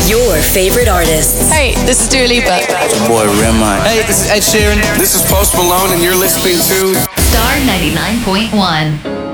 Your favorite artists. Hey, this is Dua Lipa. It's your boy Rema. Hey, this is Ed Sheeran. This is Post Malone, and you're listening to Star 99.1.